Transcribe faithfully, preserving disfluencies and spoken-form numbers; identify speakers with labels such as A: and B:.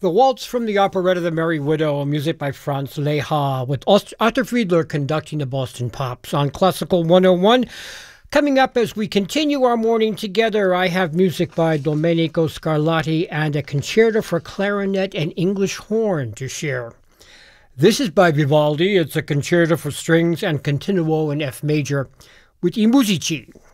A: The Waltz from the operetta The Merry Widow, music by Franz Lehár, with Arthur Fiedler conducting the Boston Pops on Classical one oh one. Coming up as we continue our morning together, I have music by Domenico Scarlatti and a concerto for clarinet and English horn to share. This is by Vivaldi. It's a concerto for strings and continuo in F major with I Musici.